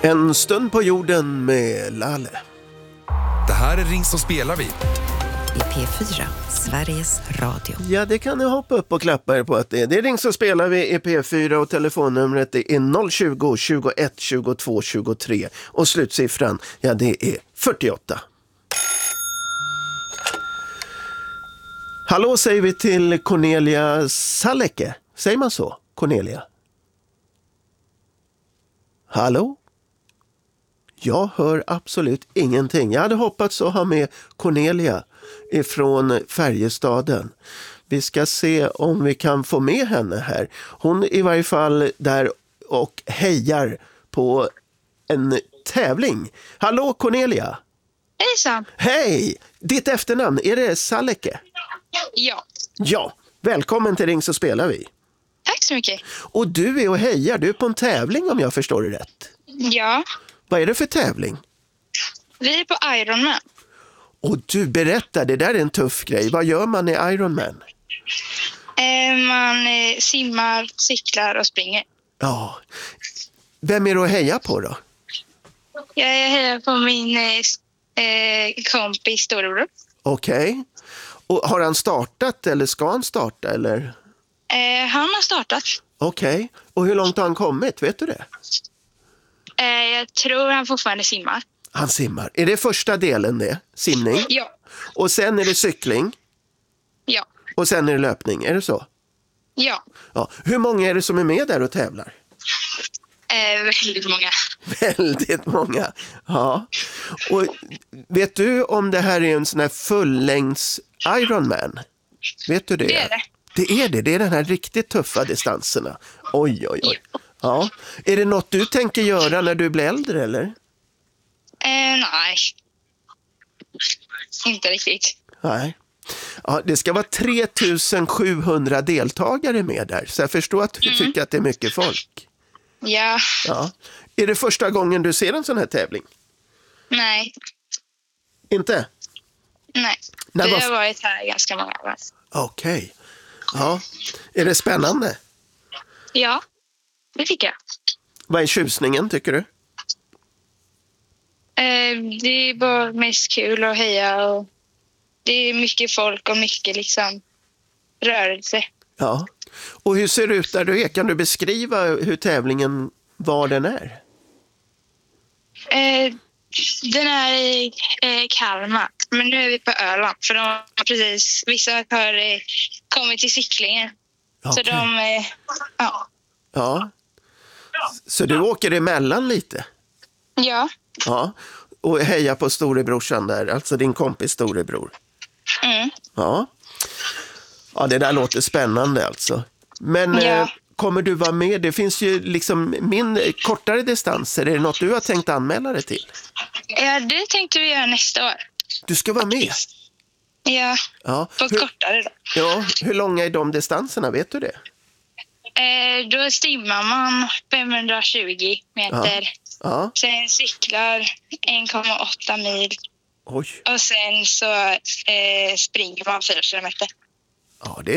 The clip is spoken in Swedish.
En stund på jorden med Lalle. Det här är Ring så spelar vi. I P4, Sveriges Radio. Ja, det kan ni hoppa upp och klappa er på att det är. Det är Ring så spelar vi i P4 och telefonnumret är 020-21 22 23. Och slutsiffran, ja det är 48. Hallå säger vi till Cornelia Saleke. Säger man så? Cornelia? Hallå? Jag hör absolut ingenting. Jag hade hoppats att ha med Cornelia ifrån Färjestaden. Vi ska se om vi kan få med henne här. Hon är i varje fall där och hejar på en tävling. Hallå Cornelia! Hejsan! Hej! Ditt efternamn, är det Saleke? Ja. Ja, välkommen till Ring så spelar vi. Tack så mycket. Och du är och hejar, du är på en tävling om jag förstår det rätt. Ja. Vad är det för tävling? Vi är på Ironman. Och du berättar, det där är en tuff grej. Vad gör man i Ironman? Man simmar, cyklar och springer. Ja. Vem är du att heja på då? Jag hejar på min kompis storebror. Okej. Och har han startat eller ska han starta eller? Han har startat. Okej. Och hur långt har han kommit? Vet du det? Jag tror han fortfarande simmar. Han simmar. Är det första delen det? Simning? Ja. Och sen är det cykling? Ja. Och sen är det löpning, är det så? Ja. Ja. Hur många är det som är med där och tävlar? Väldigt många. Väldigt många. Ja. Och vet du om det här är en sån här fullängds Ironman? Vet du det? Det är det. Det är det. Det är den här riktigt tuffa distanserna. Oj, oj, oj. Ja. Är det något du tänker göra när du blir äldre eller? Nej. Inte riktigt. Nej. Ja, det ska vara 3700 deltagare med där. Så jag förstår att du tycker att det är mycket folk. Ja. Ja. Är det första gången du ser en sån här tävling? Nej. Inte? Nej. Nej, Vi vad- har varit här ganska många år. Okej. Ja. Är det spännande? Ja. Det tycker jag. Vad är tjusningen tycker du? Det är bara mest kul att heja och det är mycket folk och mycket liksom rörelse. Ja. Och hur ser det ut där du är? Kan du beskriva hur tävlingen, var den är? Den är i Kalmar, men nu är vi på Öland för de har precis, vissa har kommit till cyklingen. Så Okej. ja. Ja. Så du åker emellan lite? Ja. Ja. Och heja på storebrorsan där, alltså din kompis storebror. Mm. Ja. Ja, det där låter spännande alltså. Men Ja. kommer du vara med? Det finns ju liksom kortare distanser. Är det något du har tänkt anmäla dig till? Ja, det tänkte vi göra nästa år. Du ska vara med? Ja, Ja. på kortare då. Ja, hur långa är de distanserna? Vet du det? Då simmar man 520 meter. Ja. Sen cyklar 1,8 mil. Oj. Och sen så springer man 4 kilometer. Ja, det